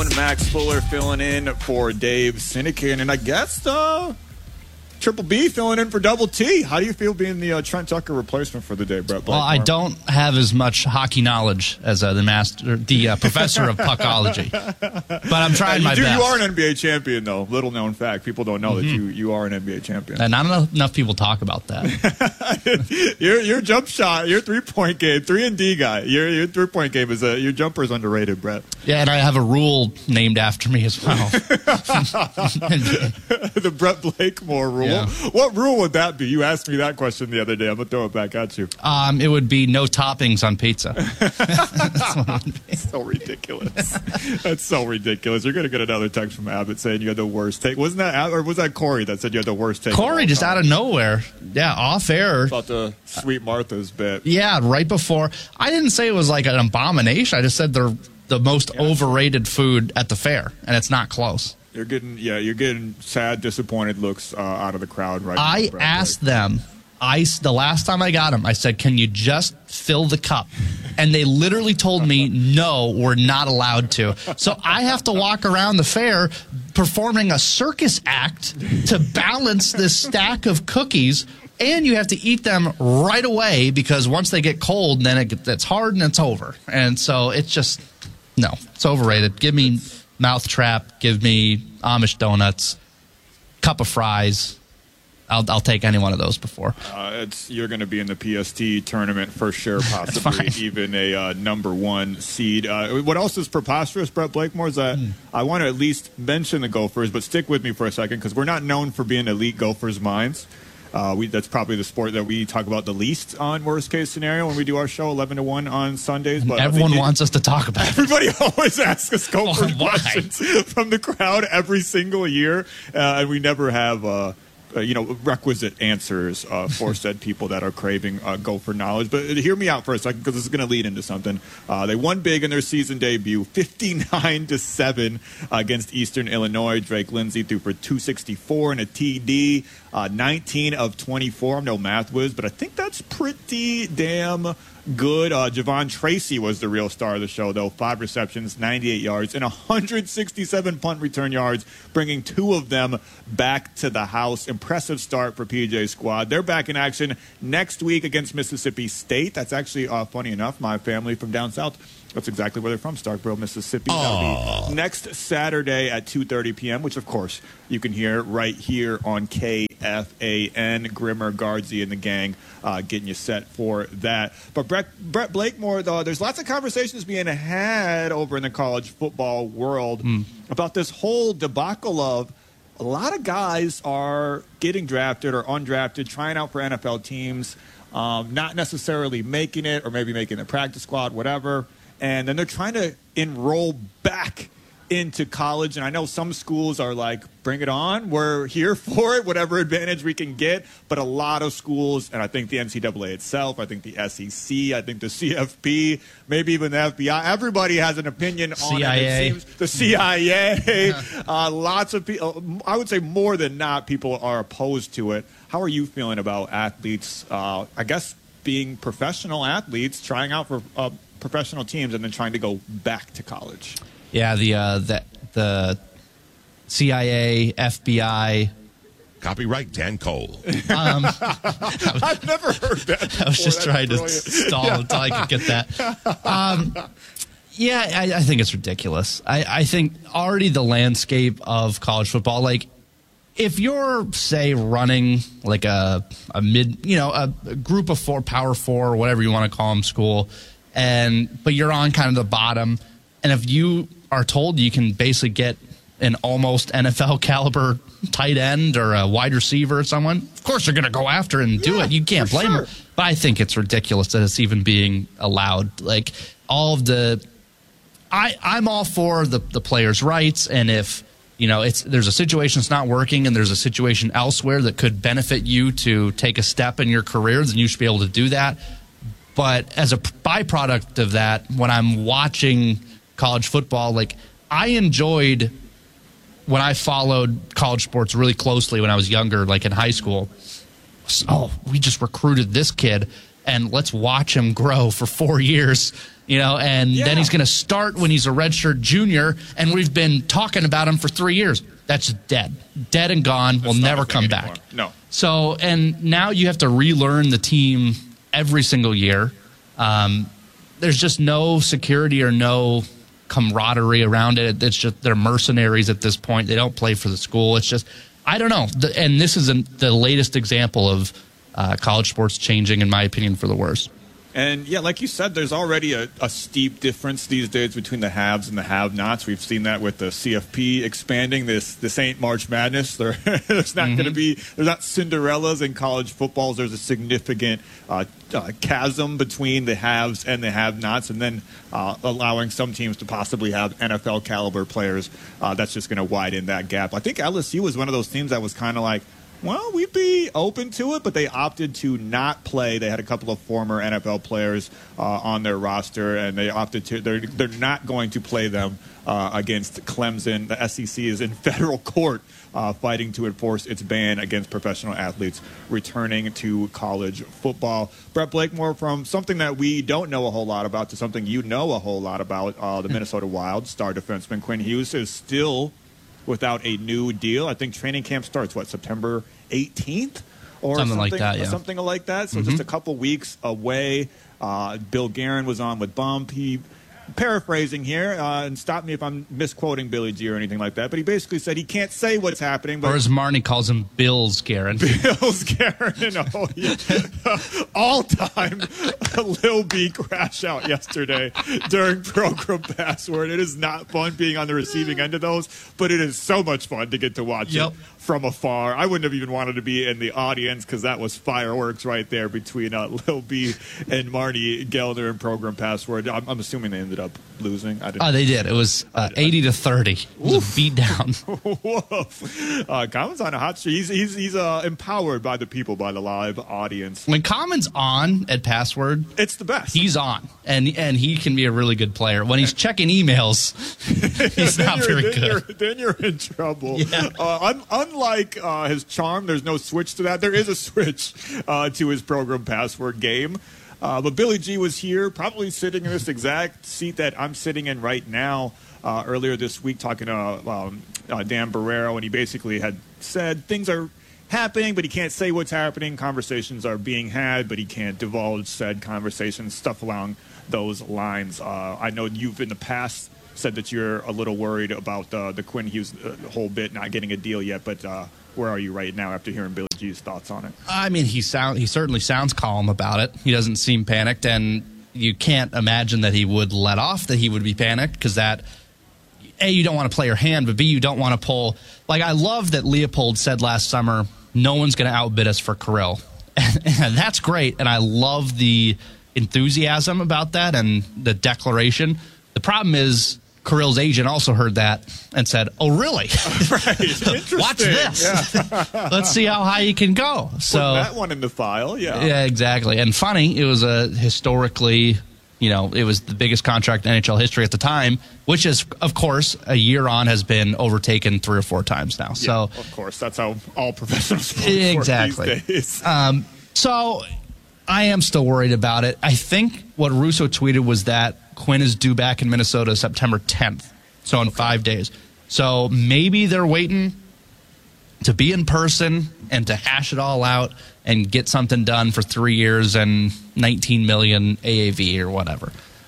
own Max Fuller filling in for Dave Sinekin. And I guess Triple B filling in for Double T. How do you feel being the Trent Tucker replacement for the day, Brett Blakemore? Well, I don't have as much hockey knowledge as the professor of puckology, but I'm trying my best. You are an NBA champion, though. Little known fact. People don't know that you are an NBA champion. And not enough people talk about that. your jump shot, your 3-point game, 3-and-D guy. Your 3-point game is your jumper is underrated, Brett. Yeah, and I have a rule named after me as well. The Brett Blakemore rule. Yeah. What rule would that be? You asked me that question the other day. I'm going to throw it back at you. It would be no toppings on pizza. That's what it would be. So ridiculous. That's so ridiculous. You're going to get another text from Abbott saying you had the worst take. Wasn't that, or was that Corey that said you had the worst take? Corey just out of nowhere. Yeah, off air. About the Sweet Martha's bit. Yeah, right before. I didn't say it was like an abomination. I just said they're the most overrated food at the fair, and it's not close. You're getting sad, disappointed looks out of the crowd right now. I asked them, the last time I got them, I said, can you just fill the cup? And they literally told me, no, we're not allowed to. So I have to walk around the fair performing a circus act to balance this stack of cookies, and you have to eat them right away because once they get cold, then it's hard and it's over. And so it's just, no, it's overrated. Give me Mouthtrap, give me Amish donuts, cup of fries. I'll take any one of those before. You're going to be in the PST tournament for sure, possibly even a number 1 seed. What else is preposterous, Brett Blakemore, is that I want to at least mention the Gophers, but stick with me for a second because we're not known for being elite Gophers minds. That's probably the sport that we talk about the least on Worst Case Scenario when we do our show 11 to 1 on Sundays. But everyone wants us to talk about it. Everybody always asks us Gopher questions from the crowd every single year, and we never have requisite answers for said people that are craving Gopher knowledge. But hear me out for a second because this is going to lead into something. They won big in their season debut, 59-7 against Eastern Illinois. Drake Lindsay threw for 264 and a TD, 19 of 24. I'm no math whiz, but I think that's pretty damn good. Javon Tracy was the real star of the show, though. 5 receptions, 98 yards, and 167 punt return yards, bringing 2 of them back to the house. Impressive start for PJ's squad. They're back in action next week against Mississippi State. That's actually, funny enough, my family from down south. That's exactly where they're from, Starkville, Mississippi. That'll be next Saturday at 2:30 p.m., which, of course, you can hear right here on KFAN. Grimmer, Guardsy, and the gang getting you set for that. But Brett Blakemore, though, there's lots of conversations being had over in the college football world about this whole debacle of a lot of guys are getting drafted or undrafted, trying out for NFL teams, not necessarily making it or maybe making the practice squad, whatever. And then they're trying to enroll back into college. And I know some schools are like, bring it on. We're here for it, whatever advantage we can get. But a lot of schools, and I think the NCAA itself, I think the SEC, I think the CFP, maybe even the FBI, everybody has an opinion on CIA. it. It seems the CIA, lots of people, I would say more than not, people are opposed to it. How are you feeling about athletes, I guess, being professional athletes, trying out for professional teams and then trying to go back to college? Yeah, the CIA, FBI. Copyright Dan Cole. I've never heard that before. I was just trying to stall until I could get that. I think it's ridiculous. I think already the landscape of college football, like if you're, say, running like a mid, a group of 4, Power 4, or whatever you want to call them, school, but you're on kind of the bottom, and if you are told you can basically get an almost NFL caliber tight end or a wide receiver or someone, of course you're going to go after it and do it. You can't blame them. But I think it's ridiculous that it's even being allowed. Like all of I'm all for the players' rights, and if there's a situation that's not working and there's a situation elsewhere that could benefit you to take a step in your career, then you should be able to do that. But as a byproduct of that, when I'm watching college football, like I enjoyed when I followed college sports really closely when I was younger, like in high school. We just recruited this kid and let's watch him grow for 4 years, and then he's going to start when he's a redshirt junior, and we've been talking about him for 3 years. That's dead and gone. Will never come back. No. So, and now you have to relearn the team every single year. There's just no security or no camaraderie around it. It's just they're mercenaries at this point. They don't play for the school. It's just, I don't know. And this is the latest example of college sports changing, in my opinion, for the worse. And, yeah, like you said, there's already a steep difference these days between the haves and the have-nots. We've seen that with the CFP expanding. This ain't March Madness. There's not going to be – there's not Cinderellas in college footballs. There's a significant chasm between the haves and the have-nots, and then allowing some teams to possibly have NFL-caliber players. That's just going to widen that gap. I think LSU was one of those teams that was kind of like, well, we'd be open to it, but they opted to not play. They had a couple of former NFL players on their roster, and they opted to. They're not going to play them against Clemson. The SEC is in federal court fighting to enforce its ban against professional athletes returning to college football. Brett Blakemore, from something that we don't know a whole lot about to something you know a whole lot about, the Minnesota Wild star defenseman Quinn Hughes is still without a new deal. I think training camp starts, September 18th? Or something like that, yeah. Something like that. So just a couple weeks away. Bill Guerin was on with Bump. He, paraphrasing here, and stop me if I'm misquoting Billy G or anything like that, but he basically said he can't say what's happening. But or as Marnie calls him, Bill's Guerin. Bill's Guerin. Oh, yeah. All-time Lil B crash out yesterday during Program Password. It is not fun being on the receiving end of those, but it is so much fun to get to watch it from afar. I wouldn't have even wanted to be in the audience because that was fireworks right there between Lil B and Marnie Gelder in Program Password. I'm assuming they ended up losing. They did. It was 80-30. It was a beat down. Woof. Common's on a hot streak. He's empowered by the people, by the live audience. When Common's on at Password, it's the best. He's on, and he can be a really good player. When he's checking emails, he's not very good. Then you're in trouble. Yeah. Unlike his charm, there's no switch to that. There is a switch to his Program Password game. But Billy G was here, probably sitting in this exact seat that I'm sitting in right now, earlier this week, talking to Dan Barrero, and he basically had said things are happening, but he can't say what's happening. Conversations are being had, but he can't divulge said conversations, stuff along those lines. I know you've in the past said that you're a little worried about the Quinn Hughes whole bit not getting a deal yet, but where are you right now after hearing Billy G's thoughts on it? I mean, he certainly sounds calm about it. He doesn't seem panicked, and you can't imagine that he would let off that he would be panicked because that, A, you don't want to play your hand, but B, you don't want to pull. Like, I love that Leopold said last summer, no one's going to outbid us for Kirill. And that's great, and I love the enthusiasm about that and the declaration. The problem is Kirill's agent also heard that and said, "Oh, really? Right. Interesting. Watch this. Yeah. Let's see how high he can go." So put that one in the file. Yeah, exactly. And funny, it was a historically, it was the biggest contract in NHL history at the time, which is, of course, a year on has been overtaken 3 or 4 times now. So of course, that's how all professional sports exactly. work these days. So I am still worried about it. I think what Russo tweeted was that Quinn is due back in Minnesota September 10th, so in 5 days. So maybe they're waiting to be in person and to hash it all out and get something done for 3 years and 19 million AAV or whatever.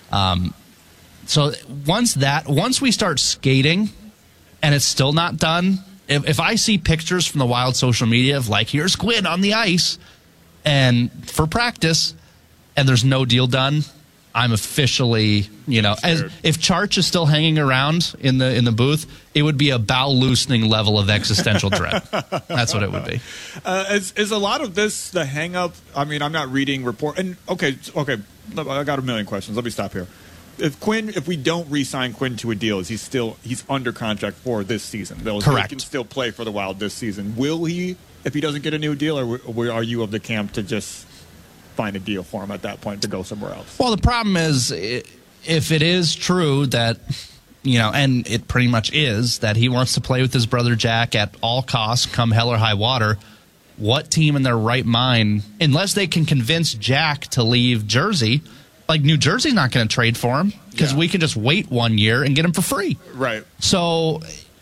So once we start skating and it's still not done, if I see pictures from the Wild social media of like, here's Quinn on the ice and for practice and there's no deal done, I'm officially, if Charch is still hanging around in the booth, it would be a bowel loosening level of existential dread. That's what it would be. Is a lot of this the hang up? I mean, I'm not reading report. And okay, I got a million questions. Let me stop here. If we don't re-sign Quinn to a deal, is he's under contract for this season? Correct. He can still play for the Wild this season. Will he, if he doesn't get a new deal, or are you of the camp to just find a deal for him at that point to go somewhere else? Well, the problem is, if it is true that, and it pretty much is, that he wants to play with his brother Jack at all costs, come hell or high water, what team in their right mind, unless they can convince Jack to leave Jersey, like New Jersey's not going to trade for him because we can just wait 1 year and get him for free. Right. So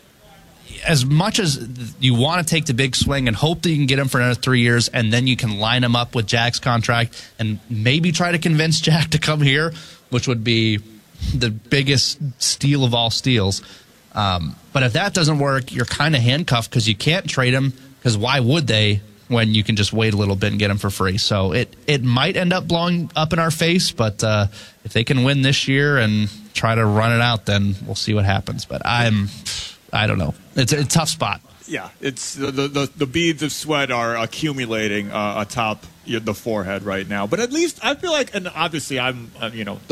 as much as you want to take the big swing and hope that you can get him for another 3 years, and then you can line him up with Jack's contract and maybe try to convince Jack to come here, which would be the biggest steal of all steals. But if that doesn't work, you're kind of handcuffed because you can't trade him, because why would they when you can just wait a little bit and get him for free? So it might end up blowing up in our face, but if they can win this year and try to run it out, then we'll see what happens. But I don't know. It's a tough spot. Yeah, it's the beads of sweat are accumulating atop the forehead right now. But at least I feel like, and obviously I'm, I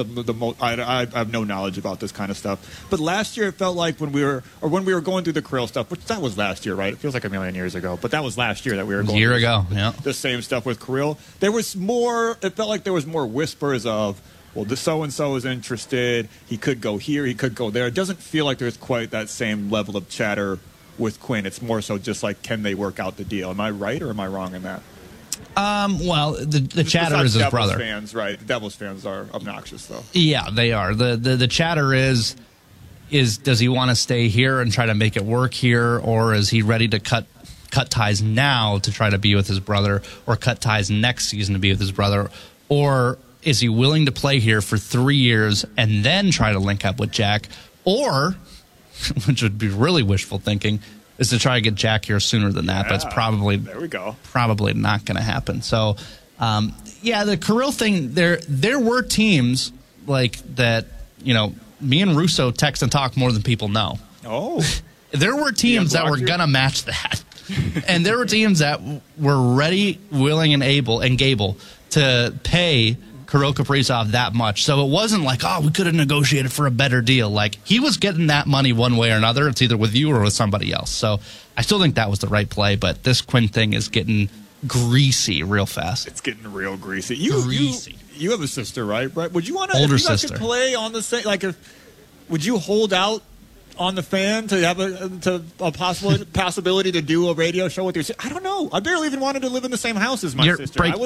have no knowledge about this kind of stuff. But last year it felt like when we were going through the Krill stuff, which that was last year, right? It feels like a million years ago, but that was last year that we were going. A year ago, yeah. The same stuff with Krill. There was more. It felt like there was more whispers of, well, the so-and-so is interested. He could go here. He could go there. It doesn't feel like there's quite that same level of chatter with Quinn. It's more so just like, can they work out the deal? Am I right or am I wrong in that? Well, the chatter is his brother. Fans, right? The Devils fans are obnoxious, though. Yeah, they are. The chatter is does he want to stay here and try to make it work here, or is he ready to cut ties now to try to be with his brother, or cut ties next season to be with his brother, or is he willing to play here for 3 years and then try to link up with Jack, or, which would be really wishful thinking, is to try to get Jack here sooner than that. But it's probably not going to happen. So, the Kirill thing, there were teams like that, me and Russo text and talk more than people know. Oh. There were teams that were going to match that. And there were teams that were ready, willing, and able to pay Kirill Kaprizov that much. So it wasn't like, we could have negotiated for a better deal. Like, he was getting that money one way or another. It's either with you or with somebody else. So I still think that was the right play, but this Quinn thing is getting greasy real fast. It's getting real greasy. You have a sister, right? Would you want to older sister could play on the same, like, would you hold out on the fan to have a possibility to do a radio show with your sister? I don't know. I barely even wanted to live in the same house as my sister. I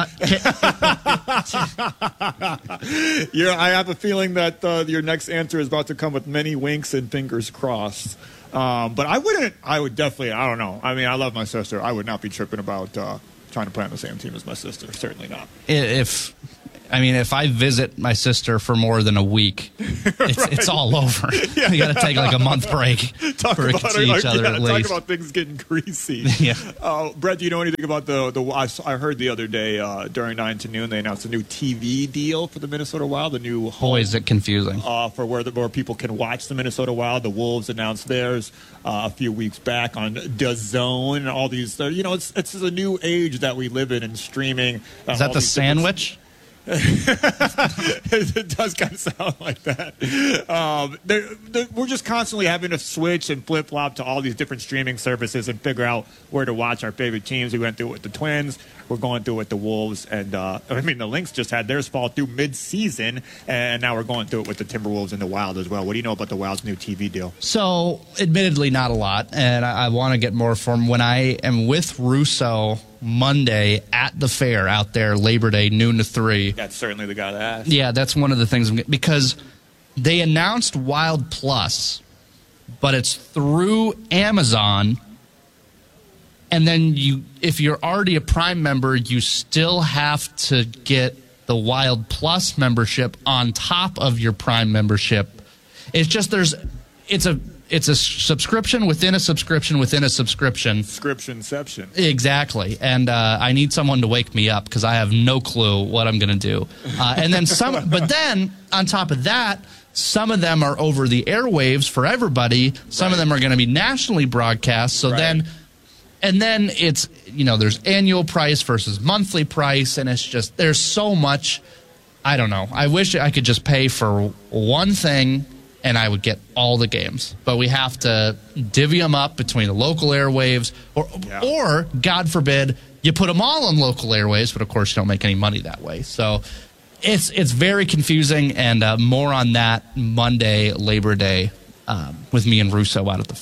have a feeling that your next answer is about to come with many winks and fingers crossed. But I would definitely, I don't know. I mean, I love my sister. I would not be tripping about trying to play on the same team as my sister. Certainly not. If I visit my sister for more than a week, it's all over. Yeah. We got to take like a month break for we can see each other at least. Talk about things getting greasy. Yeah. Brett, do you know anything about I heard the other day during 9 to noon they announced a new TV deal for the Minnesota Wild, the new home. Boy, is it confusing. For where more people can watch the Minnesota Wild. The Wolves announced theirs a few weeks back on DAZN and all these. It's a new age that we live in streaming. Is that the sandwich? It does kind of sound like that. We're just constantly having to switch and flip-flop to all these different streaming services and figure out where to watch our favorite teams. We went through it with the Twins. We're going through it with the Wolves. And, the Lynx just had theirs fall through mid-season, and now we're going through it with the Timberwolves and the Wild as well. What do you know about the Wild's new TV deal? So, admittedly, not a lot, and I want to get more from when I am with Russo Monday at the fair out there, Labor Day, noon to 3. That's certainly the guy to ask. Yeah, that's one of the things, because they announced Wild Plus, but it's through Amazon, and then if you're already a Prime member, you still have to get the Wild Plus membership on top of your Prime membership. It's just it's a subscription within a subscription within a subscription. Subscriptionception. Exactly. And I need someone to wake me up because I have no clue what I'm going to do. And then but then on top of that, some of them are over the airwaves for everybody. Some of them are going to be nationally broadcast. So then it's, there's annual price versus monthly price. And it's just, there's so much. I don't know. I wish I could just pay for one thing and I would get all the games. But we have to divvy them up between the local airwaves, or God forbid, you put them all on local airwaves, but of course you don't make any money that way. So it's very confusing, and more on that Monday, Labor Day, with me and Russo out at the fair.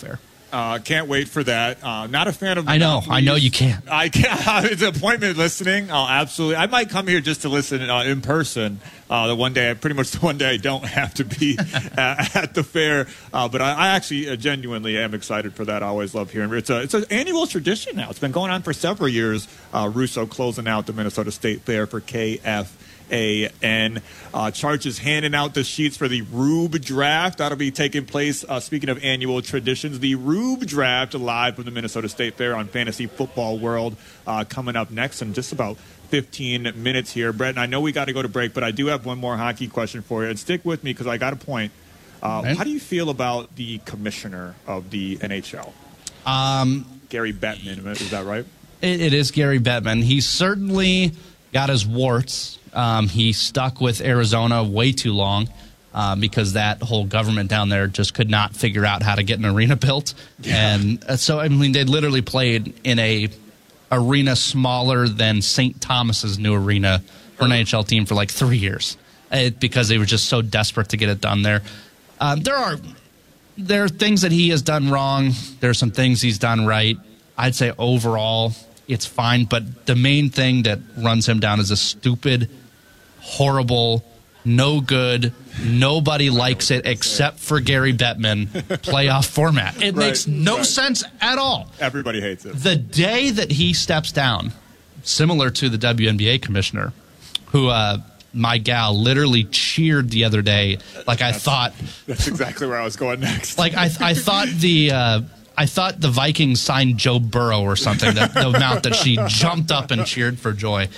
Can't wait for that. Not a fan of. I know you can't. I can't. It's an appointment listening. Absolutely. I might come here just to listen in person. The one day I don't have to be at the fair. But I actually genuinely am excited for that. I always love hearing. It's an annual tradition now. It's been going on for several years. Russo closing out the Minnesota State Fair for KFAN. Charges handing out the sheets for the Rube Draft. That'll be taking place, speaking of annual traditions, the Rube Draft live from the Minnesota State Fair on Fantasy Football World coming up next in just about 15 minutes here. Brett, and I know we got to go to break, but I do have one more hockey question for you. And stick with me because I got a point. How do you feel about the commissioner of the NHL? Gary Bettman, is that right? It is Gary Bettman. He's certainly got his warts. He stuck with Arizona way too long because that whole government down there just could not figure out how to get an arena built. Yeah. And so, I mean, they literally played in a arena smaller than St. Thomas's new arena for an NHL team for like 3 years because they were just so desperate to get it done there. There are things that he has done wrong. There are some things he's done right. I'd say overall it's fine, but the main thing that runs him down is a stupid, horrible, no good, nobody likes it except for Gary Bettman playoff format. It makes no sense at all. Everybody hates it. The day that he steps down, similar to the WNBA commissioner, who my gal literally cheered the other day, like I thought. That's exactly where I was going next. Like I thought the Vikings signed Joe Burrow or something. The amount that she jumped up and cheered for joy.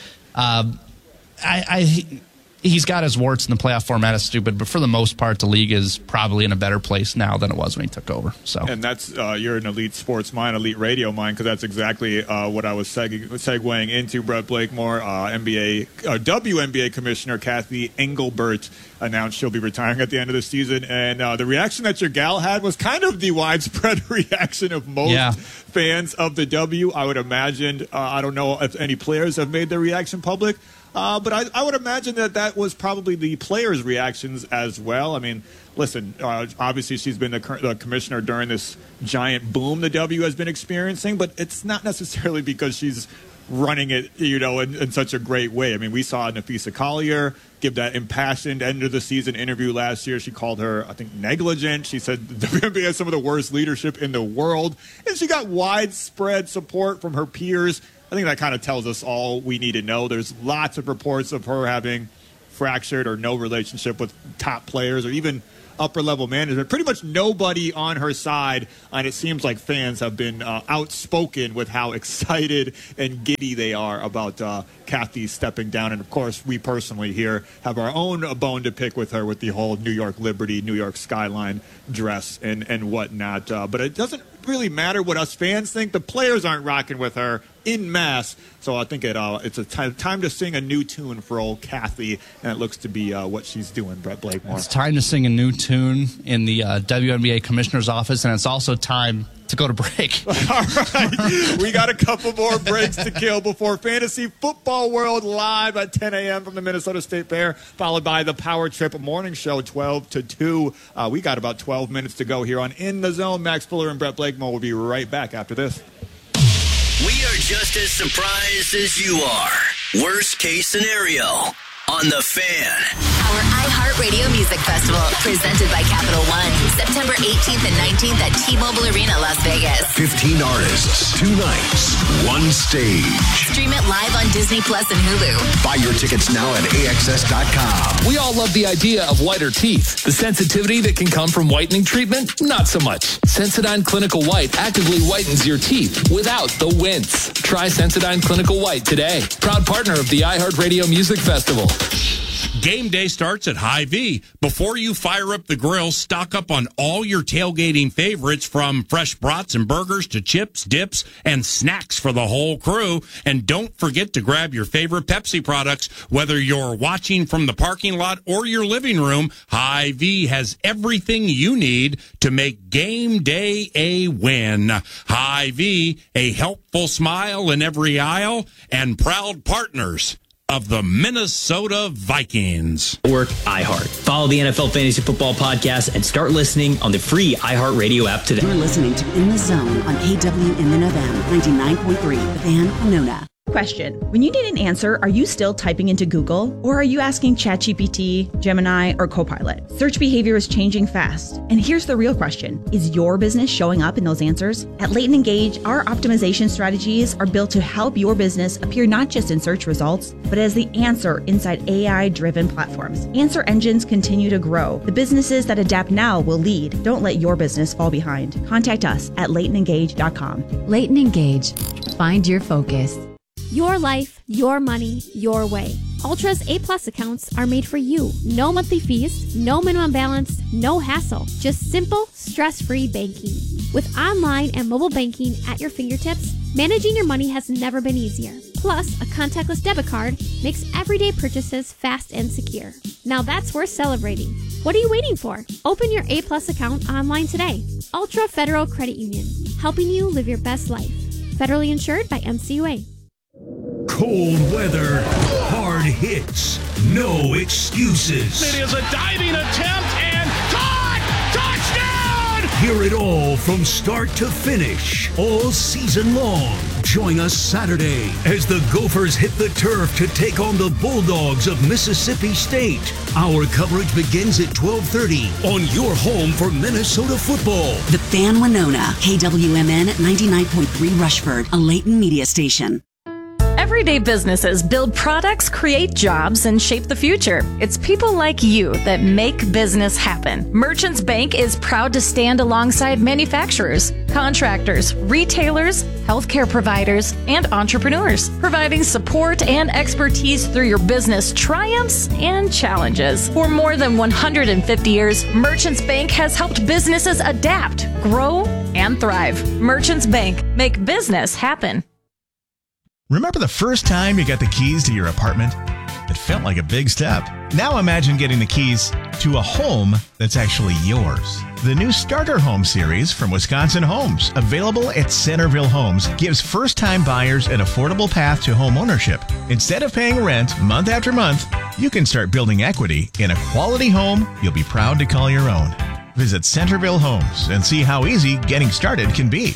He's got his warts, and the playoff format is stupid. But for the most part, the league is probably in a better place now than it was when he took over. So, and that's you're an elite sports mind, elite radio mind, because that's exactly what I was segueing into. Brett Blakemore, WNBA Commissioner Kathy Engelbert announced she'll be retiring at the end of the season, and the reaction that your gal had was kind of the widespread reaction of most fans of the W. I would imagine. I don't know if any players have made their reaction public. But I would imagine that was probably the players' reactions as well. I mean, listen, obviously she's been the commissioner during this giant boom the W has been experiencing, but it's not necessarily because she's running it, in such a great way. I mean, we saw Nafisa Collier give that impassioned end-of-the-season interview last year. She called her, I think, negligent. She said the WNBA has some of the worst leadership in the world, and she got widespread support from her peers. I think that kind of tells us all we need to know. There's lots of reports of her having fractured or no relationship with top players or even upper-level management. Pretty much nobody on her side, and it seems like fans have been outspoken with how excited and giddy they are about Kathy stepping down. And, of course, we personally here have our own bone to pick with her with the whole New York Liberty, New York skyline dress and whatnot. But it doesn't really matter what us fans think. The players aren't rocking with her en masse. So I think it's a time to sing a new tune for old Kathy, and it looks to be what she's doing, Brett Blakemore. It's time to sing a new tune in the WNBA commissioner's office, and it's also time to go to break. All right. We got a couple more breaks to kill before Fantasy Football World live at 10 a.m. from the Minnesota State Fair, followed by the Power Trip Morning Show, 12 to 2. We got about 12 minutes to go here on In the Zone. Max Fuller and Brett Blakemore will be right back after this. We are just as surprised as you are. Worst case scenario on The Fan. Our iHeartRadio Music Festival, presented by Capital One, September 18th and 19th at T-Mobile Arena, Las Vegas. 15 artists, 2 nights, 1 stage. Stream it live on Disney Plus and Hulu. Buy your tickets now at AXS.com. We all love the idea of whiter teeth. The sensitivity that can come from whitening treatment, not so much. Sensodyne Clinical White actively whitens your teeth without the wince. Try Sensodyne Clinical White today. Proud partner of the iHeartRadio Music Festival. Game day starts at Hy-Vee. Before you fire up the grill, stock up on all your tailgating favorites, from fresh brats and burgers to chips, dips, and snacks for the whole crew. And don't forget to grab your favorite Pepsi products. Whether you're watching from the parking lot or your living room, Hy-Vee has everything you need to make game day a win. Hy-Vee, a helpful smile in every aisle, and proud partners of the Minnesota Vikings. Or iHeart. Follow the NFL Fantasy Football Podcast and start listening on the free iHeartRadio app today. You're listening to In the Zone on KWMN-FM 99.3, The Fan, Winona. Question. When you need an answer, are you still typing into Google? Or are you asking ChatGPT, Gemini, or Copilot? Search behavior is changing fast. And here's the real question. Is your business showing up in those answers? At Leighton Engage, our optimization strategies are built to help your business appear not just in search results, but as the answer inside AI-driven platforms. Answer engines continue to grow. The businesses that adapt now will lead. Don't let your business fall behind. Contact us at LeightonEngage.com. Leighton Engage. Find your focus. Your life, your money, your way. Ultra's A-Plus accounts are made for you. No monthly fees, no minimum balance, no hassle. Just simple, stress-free banking. With online and mobile banking at your fingertips, managing your money has never been easier. Plus, a contactless debit card makes everyday purchases fast and secure. Now that's worth celebrating. What are you waiting for? Open your A-Plus account online today. Ultra Federal Credit Union, helping you live your best life. Federally insured by NCUA. Cold weather, hard hits, no excuses. It is a diving attempt and caught! Touchdown! Hear it all from start to finish, all season long. Join us Saturday as the Gophers hit the turf to take on the Bulldogs of Mississippi State. Our coverage begins at 12:30 on your home for Minnesota football. The Fan, Winona, KWMN 99.3 Rushford, a Leighton media station. Everyday businesses build products, create jobs, and shape the future. It's people like you that make business happen. Merchants Bank is proud to stand alongside manufacturers, contractors, retailers, healthcare providers, and entrepreneurs, providing support and expertise through your business triumphs and challenges. For more than 150 years, Merchants Bank has helped businesses adapt, grow, and thrive. Merchants Bank, make business happen. Remember the first time you got the keys to your apartment? It felt like a big step. Now imagine getting the keys to a home that's actually yours. The new Starter Home series from Wisconsin Homes, available at Centerville Homes, gives first-time buyers an affordable path to home ownership. Instead of paying rent month after month, you can start building equity in a quality home you'll be proud to call your own. Visit Centerville Homes and see how easy getting started can be.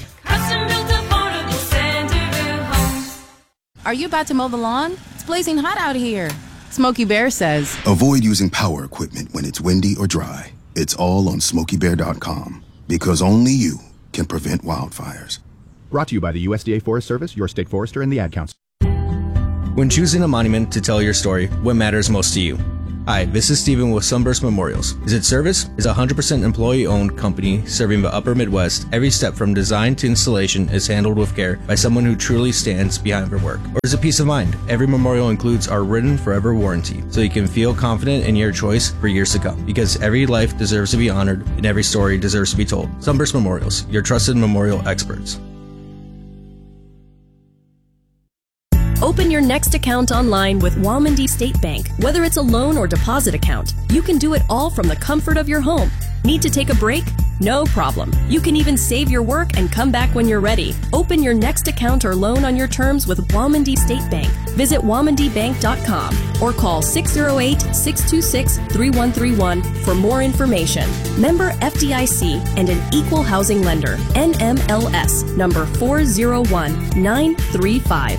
Are you about to mow the lawn? It's blazing hot out here. Smokey Bear says, avoid using power equipment when it's windy or dry. It's all on SmokeyBear.com because only you can prevent wildfires. Brought to you by the USDA Forest Service, your state forester, and the Ad Council. When choosing a monument to tell your story, what matters most to you? Hi, this is Steven with Sunburst Memorials. Is it service? Is a 100% employee-owned company serving the upper Midwest. Every step from design to installation is handled with care by someone who truly stands behind their work. Or is it peace of mind? Every memorial includes our written forever warranty, so you can feel confident in your choice for years to come. Because every life deserves to be honored and every story deserves to be told. Sunburst Memorials, your trusted memorial experts. Open your next account online with Walmondie State Bank. Whether it's a loan or deposit account, you can do it all from the comfort of your home. Need to take a break? No problem. You can even save your work and come back when you're ready. Open your next account or loan on your terms with Walmondie State Bank. Visit WalmonDieBank.com or call 608-626-3131 for more information. Member FDIC and an equal housing lender. NMLS number 401935.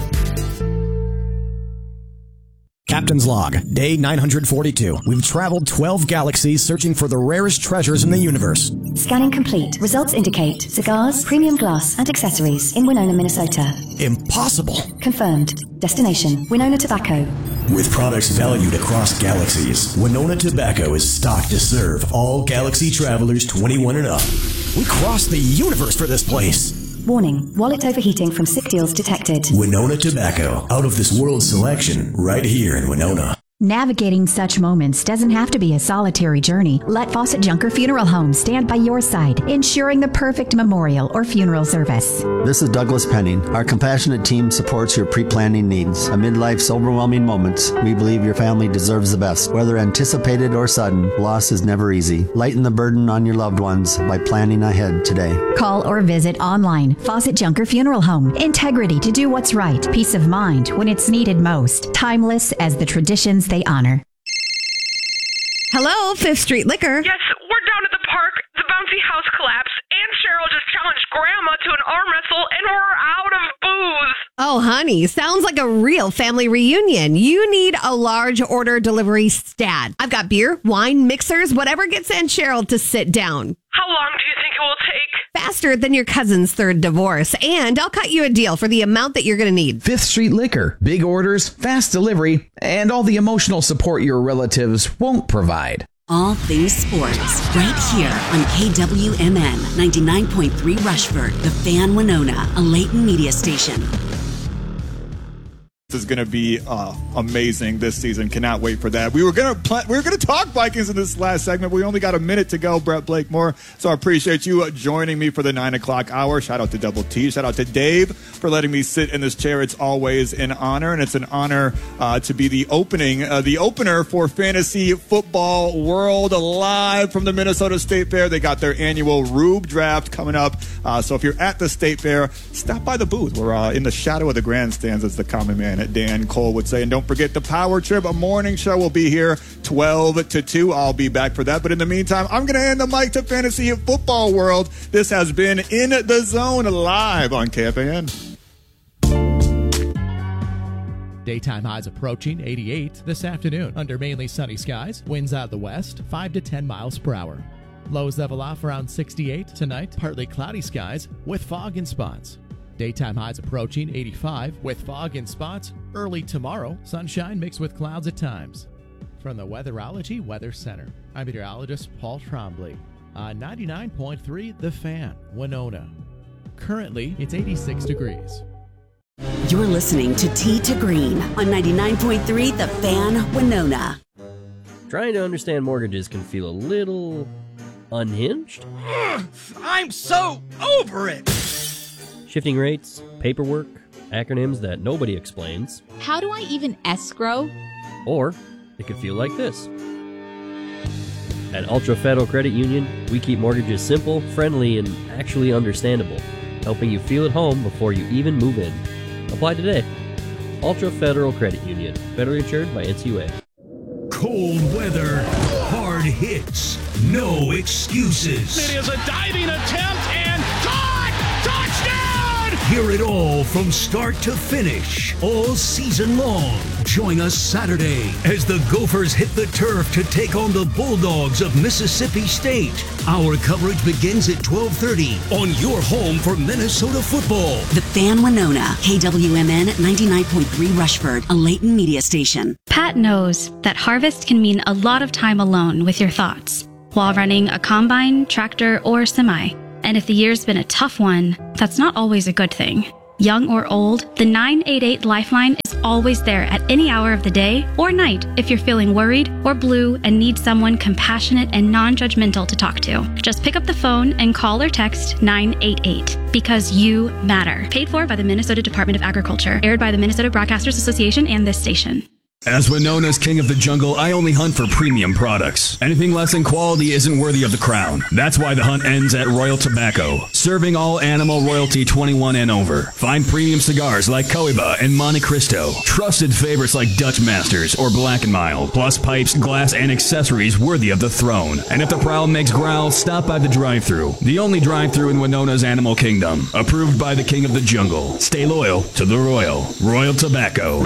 Captain's Log, day 942. We've traveled 12 galaxies searching for the rarest treasures in the universe. Scanning complete. Results indicate cigars, premium glass, and accessories in Winona, Minnesota. Impossible. Confirmed. Destination, Winona Tobacco. With products valued across galaxies, Winona Tobacco is stocked to serve all galaxy travelers 21 and up. We crossed the universe for this place. Warning, wallet overheating from sick deals detected. Winona Tobacco, out of this world selection, right here in Winona. Navigating such moments doesn't have to be a solitary journey. Let Fawcett Junker Funeral Home stand by your side, ensuring the perfect memorial or funeral service. This is Douglas Penning. Our compassionate team supports your pre-planning needs. Amid life's overwhelming moments, we believe your family deserves the best. Whether anticipated or sudden, loss is never easy. Lighten the burden on your loved ones by planning ahead today. Call or visit online. Fawcett Junker Funeral Home. Integrity to do what's right. Peace of mind when it's needed most. Timeless as the traditions they honor. Hello, Fifth Street Liquor. Yes, we're down at the park. The bouncy house collapsed, and Cheryl just challenged Grandma to an arm wrestle, and we're out of booze. Oh, honey, sounds like a real family reunion. You need a large order delivery stat. I've got beer, wine, mixers, whatever gets Aunt Cheryl to sit down. How long do you think it will take? Faster than your cousin's third divorce, and I'll cut you a deal for the amount that you're going to need. Fifth Street Liquor. Big orders, fast delivery, and all the emotional support your relatives won't provide. All things sports, right here on KWMN 99.3 Rushford, The Fan Winona, a Layton media station. This is going to be amazing this season. Cannot wait for that. We were going to talk Vikings in this last segment. We only got a minute to go, Brett Blakemore. So I appreciate you joining me for the 9 o'clock hour. Shout out to Double T. Shout out to Dave for letting me sit in this chair. It's always an honor, and it's an honor to be the opener for Fantasy Football World live from the Minnesota State Fair. They got their annual Rube Draft coming up. So if you're at the State Fair, stop by the booth. We're in the shadow of the grandstands, as the common man Dan Cole would say. And don't forget the Power Trip, a morning show, will be here 12 to 2. I'll be back for that. But in the meantime, I'm going to hand the mic to Fantasy Football World. This has been In the Zone live on KFAN. Daytime highs approaching 88 this afternoon under mainly sunny skies. Winds out of the west, 5 to 10 miles per hour. Lows level off around 68 tonight. Partly cloudy skies with fog in spots. Daytime highs approaching 85 with fog in spots. Early tomorrow, sunshine mixed with clouds at times. From the Weatherology Weather Center, I'm meteorologist Paul Trombley on 99.3 The Fan, Winona. Currently, it's 86 degrees. You're listening to Tea to Green on 99.3 The Fan, Winona. Trying to understand mortgages can feel a little unhinged. I'm so over it! Shifting rates, paperwork, acronyms that nobody explains. How do I even escrow? Or it could feel like this. At Ultra Federal Credit Union, we keep mortgages simple, friendly, and actually understandable, helping you feel at home before you even move in. Apply today. Ultra Federal Credit Union, federally insured by NCUA. Cold weather, hard hits, no excuses. It is a diving attempt and touchdown! Hear it all from start to finish, all season long. Join us Saturday as the Gophers hit the turf to take on the Bulldogs of Mississippi State. Our coverage begins at 12:30 on your home for Minnesota football. The Fan Winona, KWMN 99.3 Rushford, a Layton media station. Pat knows that harvest can mean a lot of time alone with your thoughts while running a combine, tractor, or semi. And if the year's been a tough one, that's not always a good thing. Young or old, the 988 Lifeline is always there at any hour of the day or night if you're feeling worried or blue and need someone compassionate and non-judgmental to talk to. Just pick up the phone and call or text 988 because you matter. Paid for by the Minnesota Department of Agriculture. Aired by the Minnesota Broadcasters Association and this station. As Winona's king of the jungle, I only hunt for premium products. Anything less than quality isn't worthy of the crown. That's why the hunt ends at Royal Tobacco, serving all animal royalty 21 and over. Find premium cigars like Cohiba and Monte Cristo, trusted favorites like Dutch Masters or Black & Mild, plus pipes, glass, and accessories worthy of the throne. And if the prowl makes growl, stop by the drive-thru, the only drive-thru in Winona's animal kingdom, approved by the king of the jungle. Stay loyal to the Royal Tobacco.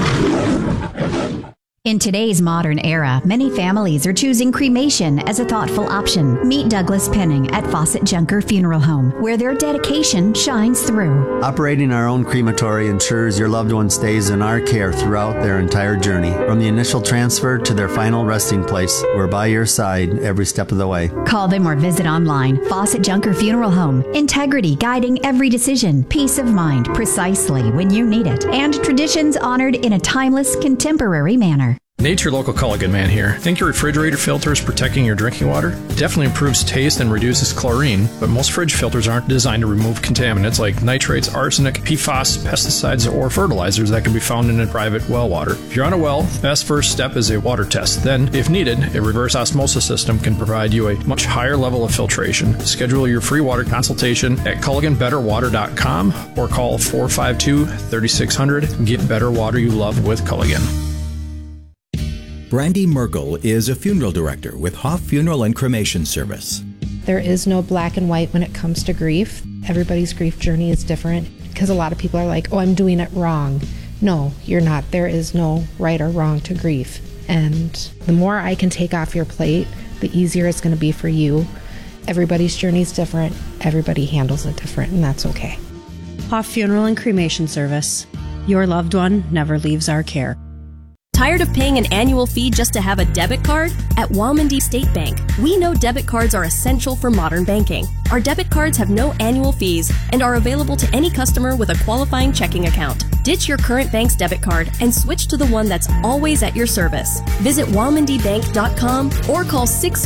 In today's modern era, many families are choosing cremation as a thoughtful option. Meet Douglas Penning at Fawcett Junker Funeral Home, where their dedication shines through. Operating our own crematory ensures your loved one stays in our care throughout their entire journey. From the initial transfer to their final resting place, we're by your side every step of the way. Call them or visit online. Fawcett Junker Funeral Home. Integrity guiding every decision. Peace of mind precisely when you need it. And traditions honored in a timeless, contemporary manner. Nate's your local Culligan man here. Think your refrigerator filter is protecting your drinking water? It definitely improves taste and reduces chlorine, but most fridge filters aren't designed to remove contaminants like nitrates, arsenic, PFAS, pesticides, or fertilizers that can be found in a private well water. If you're on a well, the best first step is a water test. Then, if needed, a reverse osmosis system can provide you a much higher level of filtration. Schedule your free water consultation at CulliganBetterWater.com or call 452-3600 and get better water you love with Culligan. Brandy Mergel is a funeral director with Hoff Funeral and Cremation Service. There is no black and white when it comes to grief. Everybody's grief journey is different because a lot of people are like, oh, I'm doing it wrong. No, you're not. There is no right or wrong to grief. And the more I can take off your plate, the easier it's going to be for you. Everybody's journey is different. Everybody handles it different, and that's okay. Hoff Funeral and Cremation Service. Your loved one never leaves our care. Tired of paying an annual fee just to have a debit card? At Walmondie State Bank, we know debit cards are essential for modern banking. Our debit cards have no annual fees and are available to any customer with a qualifying checking account. Ditch your current bank's debit card and switch to the one that's always at your service. Visit WalmondiBank.com or call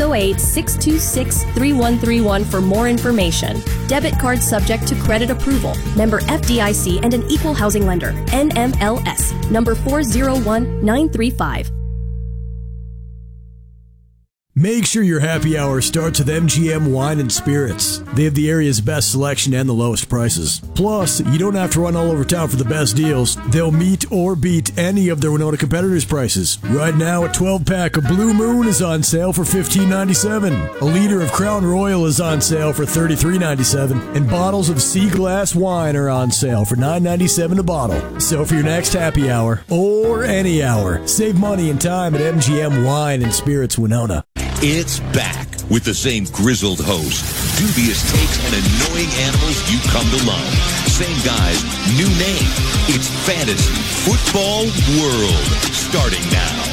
608-626-3131 for more information. Debit card subject to credit approval. Member FDIC and an equal housing lender. NMLS. Number 401935. Make sure your happy hour starts with MGM Wine and Spirits. They have the area's best selection and the lowest prices. Plus, you don't have to run all over town for the best deals. They'll meet or beat any of their Winona competitors' prices. Right now, a 12-pack of Blue Moon is on sale for $15.97. A liter of Crown Royal is on sale for $33.97. And bottles of Sea Glass wine are on sale for $9.97 a bottle. So for your next happy hour, or any hour, save money and time at MGM Wine and Spirits Winona. It's back with the same grizzled host, dubious takes, and annoying animals you come to love. Same guys, new name. It's Fantasy Football World, starting now.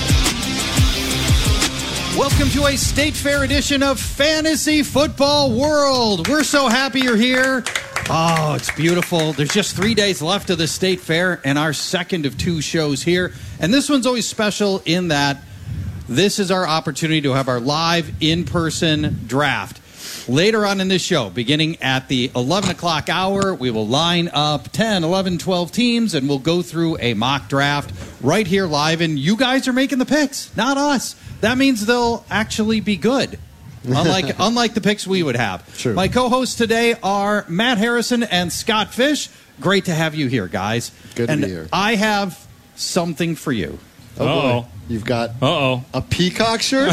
Welcome to a State Fair edition of Fantasy Football World. We're so happy you're here. Oh, it's beautiful. There's just 3 days left of the State Fair and our second of 2 shows here. And this one's always special in that this is our opportunity to have our live in-person draft. Later on in this show, beginning at the 11 o'clock hour, we will line up 10, 11, 12 teams, and we'll go through a mock draft right here live. And you guys are making the picks, not us. That means they'll actually be good, unlike the picks we would have. True. My co-hosts today are Matt Harrison and Scott Fish. Great to have you here, guys. Good to be here. I have something for you. Oh, boy. You've got a peacock shirt?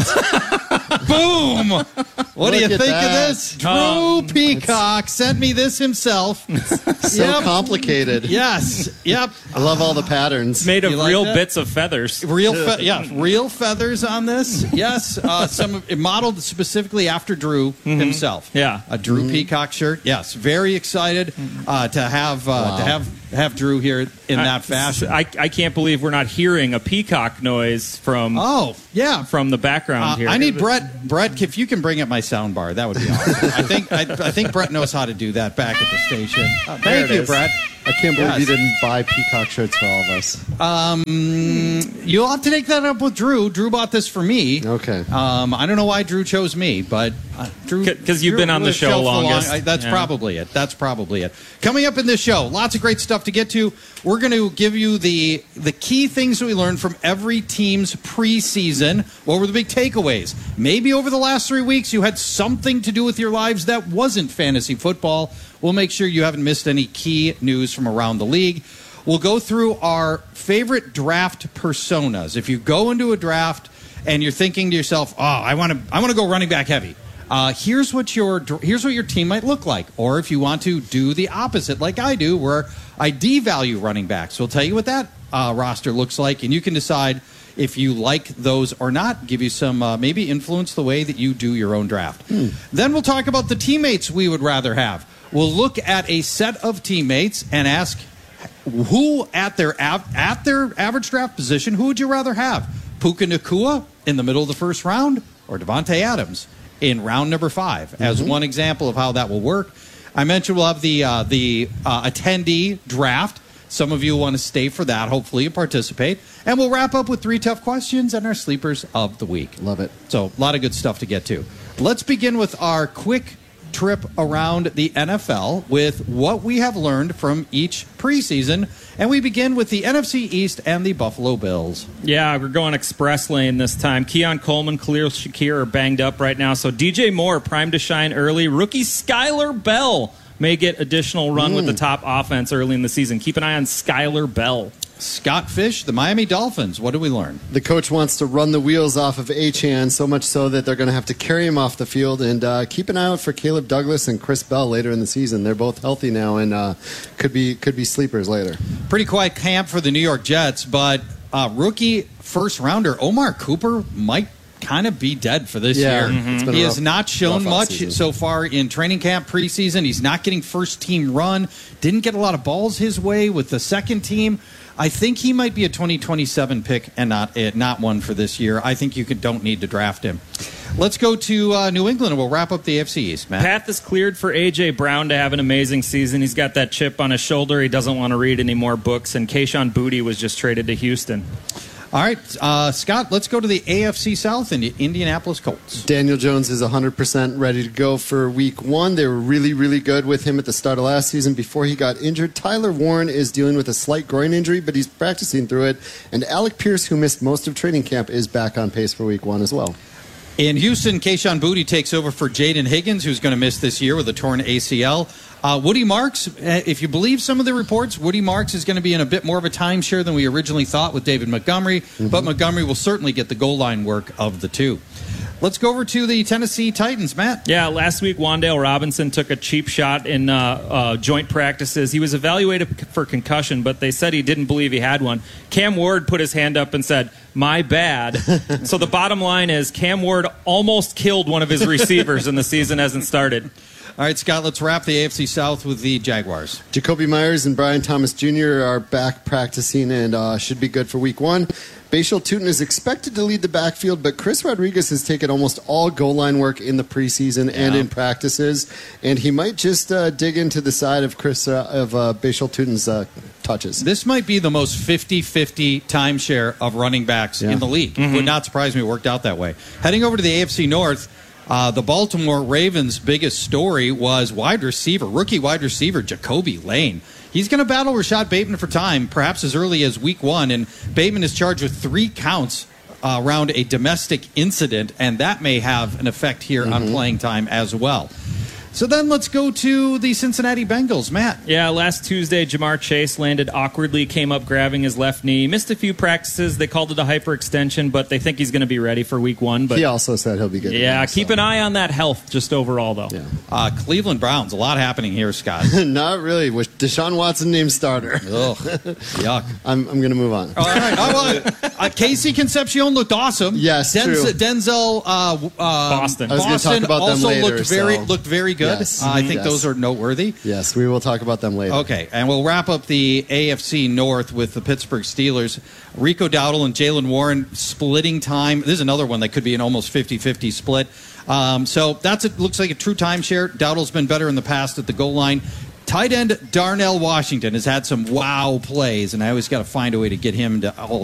Boom! What do you think of this? Drew Peacock sent me this himself. So complicated. Yes. Yep. I love all the patterns. Made of real bits of feathers. Real feathers on this. Yes. Modeled specifically after Drew himself. Yeah. A Drew Peacock shirt. Yes. Very excited to have Drew here in that fashion. I can't believe we're not hearing a peacock noise from the background here. I need Brett, if you can bring up my sound bar, that would be awesome. I think Brett knows how to do that back at the station. Thank you, Brett. I can't believe you didn't buy peacock shirts for all of us. You'll have to take that up with Drew. Drew bought this for me. Okay. I don't know why Drew chose me, but Drew... Because you've been on the show longest. That's probably it. That's probably it. Coming up in this show, lots of great stuff to get to. We're going to give you the key things that we learned from every team's preseason. What were the big takeaways? Maybe over the last 3 weeks you had something to do with your lives that wasn't fantasy football. We'll make sure you haven't missed any key news from around the league. We'll go through our favorite draft personas. If you go into a draft and you're thinking to yourself, "Oh, I want to go running back heavy," here's what your team might look like. Or if you want to do the opposite, like I do, where I devalue running backs, we'll tell you what that roster looks like, and you can decide if you like those or not. Give you some maybe influence the way that you do your own draft. Then we'll talk about the teammates we would rather have. We'll look at a set of teammates and ask who at their average draft position, who would you rather have? Puka Nacua in the middle of the first round or Devontae Adams in round number 5 as one example of how that will work. I mentioned we'll have the attendee draft. Some of you want to stay for that, hopefully, and participate. And we'll wrap up with 3 tough questions and our sleepers of the week. Love it. So a lot of good stuff to get to. Let's begin with our quick trip around the NFL with what we have learned from each preseason. And we begin with the NFC East and the Buffalo Bills. Yeah, we're going express lane this time. Keon Coleman, Khalil Shakir are banged up right now. So DJ Moore primed to shine early. Rookie Skylar Bell may get additional run with the top offense early in the season. Keep an eye on Skylar Bell. Scott Fish, the Miami Dolphins. What do we learn? The coach wants to run the wheels off of Achane, so much so that they're going to have to carry him off the field. And keep an eye out for Caleb Douglas and Chris Bell later in the season. They're both healthy now and could be sleepers later. Pretty quiet camp for the New York Jets, but rookie first rounder Omar Cooper might kind of be dead for this year. Mm-hmm. He has not shown much so far in training camp, preseason. He's not getting first team run. Didn't get a lot of balls his way with the second team. I think he might be a 2027 pick and not one for this year. I think you don't need to draft him. Let's go to New England, and we'll wrap up the AFC East, Matt. Path is cleared for A.J. Brown to have an amazing season. He's got that chip on his shoulder. He doesn't want to read any more books, and Kayshon Boutte was just traded to Houston. All right, Scott, let's go to the AFC South and the Indianapolis Colts. Daniel Jones is 100% ready to go for week 1. They were really, really good with him at the start of last season before he got injured. Tyler Warren is dealing with a slight groin injury, but he's practicing through it. And Alec Pierce, who missed most of training camp, is back on pace for week 1 as well. In Houston, Kayshon Boutte takes over for Jaden Higgins, who's going to miss this year with a torn ACL. Woody Marks, if you believe some of the reports, Woody Marks is going to be in a bit more of a timeshare than we originally thought with David Montgomery, but Montgomery will certainly get the goal line work of the two. Let's go over to the Tennessee Titans, Matt. Yeah, last week Wan'Dale Robinson took a cheap shot in joint practices. He was evaluated for concussion, but they said he didn't believe he had one. Cam Ward put his hand up and said, "My bad." So the bottom line is Cam Ward almost killed one of his receivers and the season hasn't started. All right, Scott, let's wrap the AFC South with the Jaguars. Jacoby Myers and Brian Thomas Jr. are back practicing and should be good for week 1. Bashal Tutin is expected to lead the backfield, but Chris Rodriguez has taken almost all goal line work in the preseason and in practices, and he might just dig into the side of Bashal Tutin's touches. This might be the most 50-50 timeshare of running backs in the league. Would not surprise me it worked out that way. Heading over to the AFC North, the Baltimore Ravens' biggest story was rookie wide receiver Jacoby Lane. He's going to battle Rashad Bateman for time, perhaps as early as week 1, and Bateman is charged with 3 counts around a domestic incident, and that may have an effect here on playing time as well. So then let's go to the Cincinnati Bengals. Matt. Yeah, last Tuesday, Jamar Chase landed awkwardly, came up grabbing his left knee. Missed a few practices. They called it a hyperextension, but they think he's going to be ready for week 1. But he also said he'll be good. Yeah, keep an eye on that health just overall, though. Yeah. Cleveland Browns, a lot happening here, Scott. Not really. With Deshaun Watson named starter. Ugh, yuck. I'm going to move on. All right. Casey Concepcion looked awesome. Yes, true. Denzel Boston. I was going to talk about them later. Looked very good. Yes. I think those are noteworthy. Yes, we will talk about them later. Okay, and we'll wrap up the AFC North with the Pittsburgh Steelers. Rico Dowdle and Jaylen Warren splitting time. This is another one that could be an almost 50-50 split. So looks like a true timeshare. Dowdle's been better in the past at the goal line. Tight end Darnell Washington has had some wow plays, and I always got to find a way to get him to